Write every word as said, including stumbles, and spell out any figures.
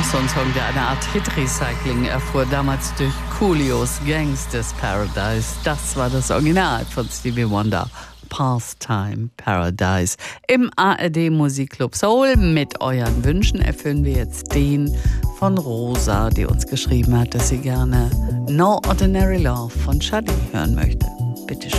so ein Song, der eine Art Hit-Recycling erfuhr, damals durch Coolios Gangsta's Paradise. Das war das Original von Stevie Wonder. Pastime Paradise. Im A R D Musikclub Soul mit euren Wünschen erfüllen wir jetzt den von Rosa, die uns geschrieben hat, dass sie gerne No Ordinary Love von Shadi hören möchte. Bitte schön.